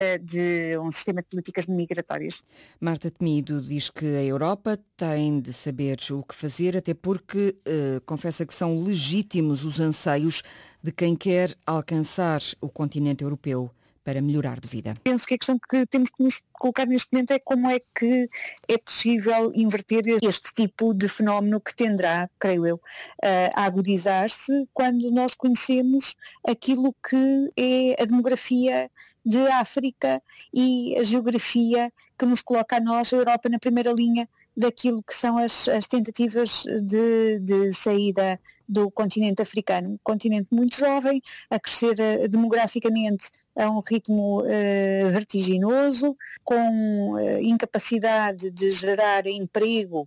de um sistema de políticas migratórias. Marta Temido diz que a Europa tem de saber o que fazer, até porque confessa que são legítimos os anseios de quem quer alcançar o continente europeu para melhorar de vida. Penso que a questão que temos que nos colocar neste momento é como é que é possível inverter este tipo de fenómeno que tenderá, creio eu, a agudizar-se quando nós conhecemos aquilo que é a demografia de África e a geografia que nos coloca a nós, a Europa, na primeira linha daquilo que são as tentativas de saída do continente africano. Um continente muito jovem, a crescer demograficamente a um ritmo vertiginoso, com incapacidade de gerar emprego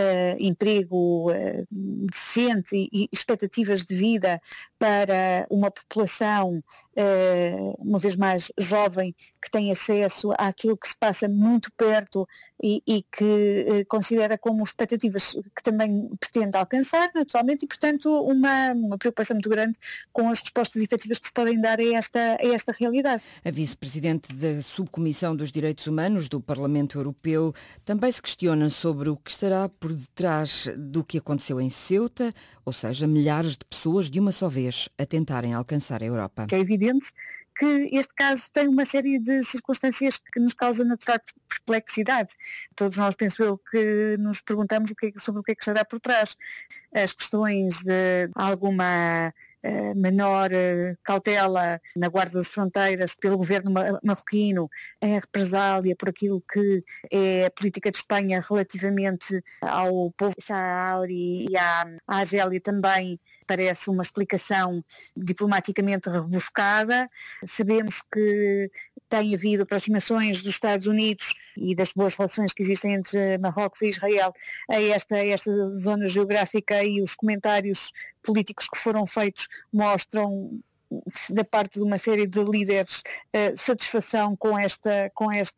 decente e expectativas de vida para uma população, uma vez mais jovem, que tem acesso àquilo que se passa muito perto e que considera como expectativas que também pretende alcançar, naturalmente, e portanto uma preocupação muito grande com as respostas efetivas que se podem dar a esta realidade. A vice-presidente da Subcomissão dos Direitos Humanos do Parlamento Europeu também se questiona sobre o que estará por detrás do que aconteceu em Ceuta, ou seja, milhares de pessoas de uma só vez a tentarem alcançar a Europa. É evidente que este caso tem uma série de circunstâncias que nos causam natural perplexidade. Todos nós, penso eu, que nos perguntamos sobre o que é que estará por trás. As questões de alguma menor cautela na guarda das fronteiras pelo governo marroquino, em represália por aquilo que é a política de Espanha relativamente ao povo saharaui e à Argélia também parece uma explicação diplomaticamente rebuscada. Sabemos que tem havido aproximações dos Estados Unidos e das boas relações que existem entre Marrocos e Israel a esta zona geográfica, e os comentários políticos que foram feitos mostram da parte de uma série de líderes satisfação com esta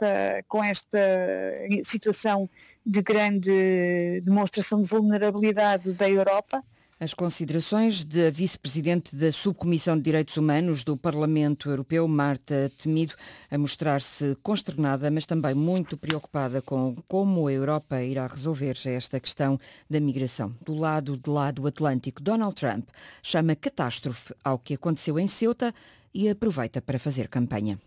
situação de grande demonstração de vulnerabilidade da Europa. As considerações da vice-presidente da Subcomissão de Direitos Humanos do Parlamento Europeu, Marta Temido, a mostrar-se consternada, mas também muito preocupada com como a Europa irá resolver esta questão da migração. Do lado do Atlântico, Donald Trump chama catástrofe ao que aconteceu em Ceuta e aproveita para fazer campanha.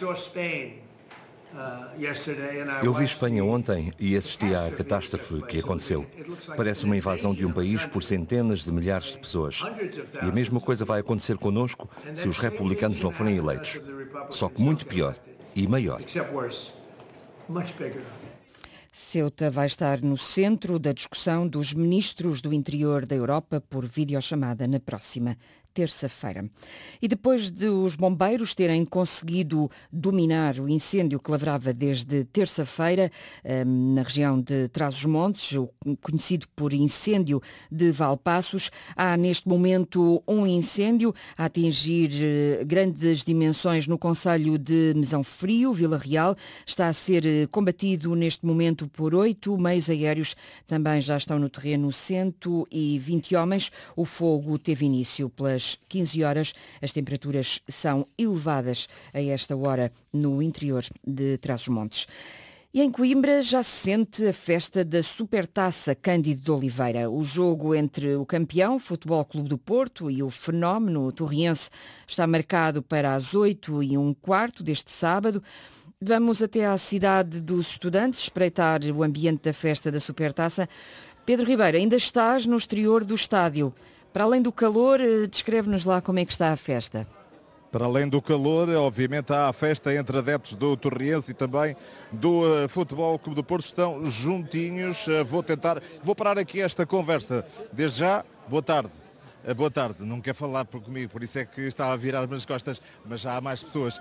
Eu vi Espanha ontem e assisti à catástrofe que aconteceu. Parece uma invasão de um país por centenas de milhares de pessoas. E a mesma coisa vai acontecer connosco se os republicanos não forem eleitos. Só que muito pior e maior. Ceuta vai estar no centro da discussão dos ministros do interior da Europa por videochamada na próxima terça-feira. E depois de os bombeiros terem conseguido dominar o incêndio que lavrava desde terça-feira na região de Trás-os-Montes, o conhecido por incêndio de Valpaços, há neste momento um incêndio a atingir grandes dimensões no concelho de Mesão Frio, Vila Real. Está a ser combatido neste momento por 8 meios aéreos. Também já estão no terreno 120 homens. O fogo teve início pelas 15 horas. As temperaturas são elevadas a esta hora no interior de Trás-os-Montes. E em Coimbra já se sente a festa da Supertaça Cândido de Oliveira. O jogo entre o campeão, Futebol Clube do Porto, e o fenómeno torriense está marcado para as 8h15 deste sábado. Vamos até à cidade dos estudantes espreitar o ambiente da festa da Supertaça. Pedro Ribeiro, ainda estás no exterior do estádio. Para além do calor, descreve-nos lá como é que está a festa. Para além do calor, obviamente há a festa entre adeptos do Torriense e também do Futebol Clube do Porto. Estão juntinhos. Vou parar aqui esta conversa. Desde já, boa tarde. Boa tarde, não quer falar comigo, por isso é que estava a virar as minhas costas, mas já há mais pessoas.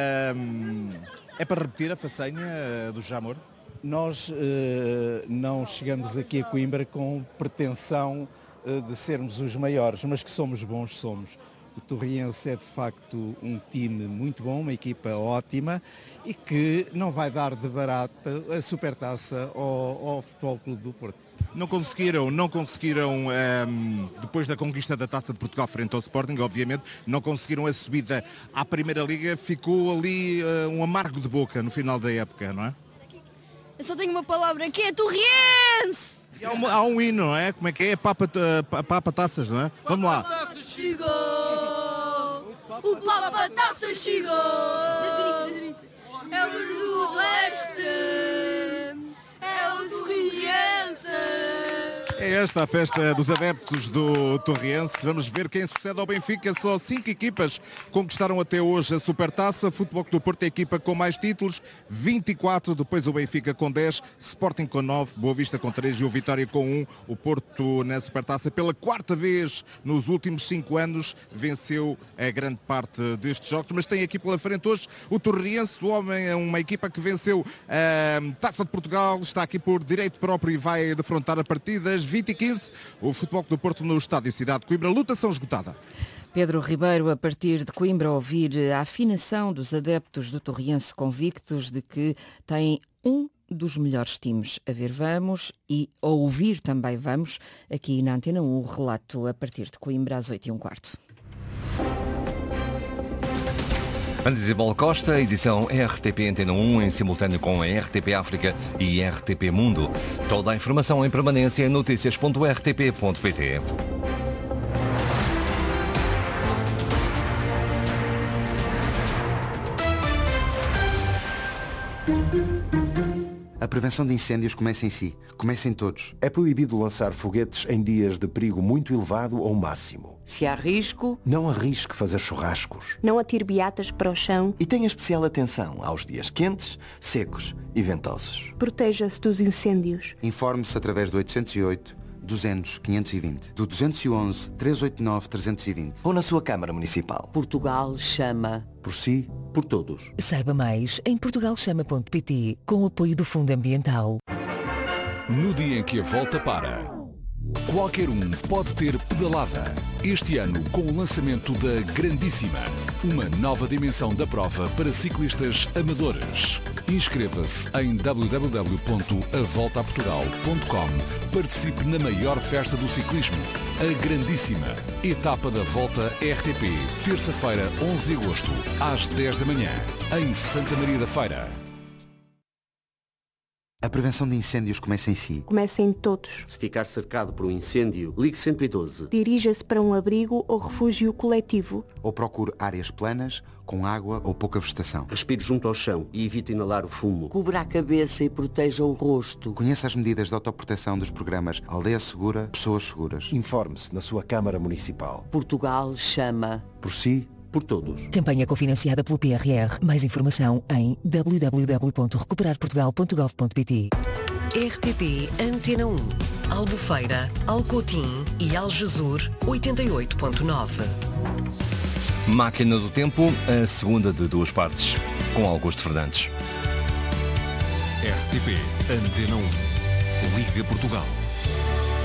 É para repetir a façanha do Jamor? Nós não chegamos aqui a Coimbra com pretensão de sermos os maiores, mas que somos bons, somos. O Torriense é de facto um time muito bom, uma equipa ótima e que não vai dar de barata a Supertaça ao Futebol Clube do Porto. Não conseguiram depois da conquista da Taça de Portugal frente ao Sporting, obviamente, não conseguiram a subida à Primeira Liga, ficou ali um amargo de boca no final da época, não é? Eu só tenho uma palavra que é Torriense! E há um hino, não é? Como é que é? Papa Taças, não é? Vamos lá. Papa Taças chegou! O Papa Taças chegou! É o Verdugo do Oeste! É o Torriense! É esta a festa dos adeptos do Torriense. Vamos ver quem sucede ao Benfica. Só 5 equipas conquistaram até hoje a Supertaça. Futebol Clube do Porto é a equipa com mais títulos, 24. Depois o Benfica com 10, Sporting com 9, Boa Vista com 3 e o Vitória com 1. O Porto na Supertaça pela 4ª vez nos últimos 5 anos venceu a grande parte destes jogos. Mas tem aqui pela frente hoje o Torriense. O homem é uma equipa que venceu a Taça de Portugal. Está aqui por direito próprio e vai defrontar a partir das 20h15, o Futebol Clube do Porto no Estádio Cidade de Coimbra, lutação esgotada. Pedro Ribeiro, a partir de Coimbra, ouvir a afinação dos adeptos do Torriense convictos de que tem um dos melhores times. A ver vamos e a ouvir também vamos, aqui na Antena 1, o relato a partir de Coimbra às 8h15. Andizibal Costa, edição RTP Antena 1, em simultâneo com a RTP África e RTP Mundo. Toda a informação em permanência em noticias.rtp.pt. A prevenção de incêndios começa em si. Começa em todos. É proibido lançar foguetes em dias de perigo muito elevado ou máximo. Se há risco, não arrisque fazer churrascos. Não atire beatas para o chão. E tenha especial atenção aos dias quentes, secos e ventosos. Proteja-se dos incêndios. Informe-se através do 808 200 520, do 211 389 320 ou na sua Câmara Municipal. Portugal chama. Por si, por todos. Saiba mais em portugalchama.pt, com o apoio do Fundo Ambiental. No dia em que a volta para, qualquer um pode ter pedalada. Este ano, com o lançamento da Grandíssima, uma nova dimensão da prova para ciclistas amadores. Inscreva-se em www.avoltaportugal.com. Participe na maior festa do ciclismo, a Grandíssima. Etapa da Volta RTP, terça-feira, 11 de agosto, às 10 da manhã, em Santa Maria da Feira. A prevenção de incêndios começa em si. Começa em todos. Se ficar cercado por um incêndio, ligue 112. Dirija-se para um abrigo ou refúgio coletivo. Ou procure áreas planas, com água ou pouca vegetação. Respire junto ao chão e evite inalar o fumo. Cubra a cabeça e proteja o rosto. Conheça as medidas de autoproteção dos programas Aldeia Segura, Pessoas Seguras. Informe-se na sua Câmara Municipal. Portugal chama. Por si, por todos. Campanha cofinanciada pelo PRR. Mais informação em www.recuperarportugal.gov.pt. RTP Antena 1, Albufeira, Alcotim e Aljezur 88.9. Máquina do Tempo, a segunda de 2 partes, com Augusto Fernandes. RTP Antena 1, Liga Portugal.